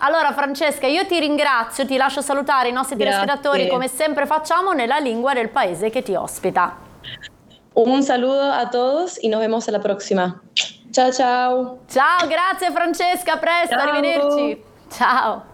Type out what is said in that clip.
Allora Francesca, io ti ringrazio, ti lascio salutare i nostri telespettatori come sempre facciamo nella lingua del paese che ti ospita. Un saludo a todos y nos vemos a la próxima. Ciao ciao. Ciao, grazie Francesca, a presto, Ciao. arrivederci. Ciao.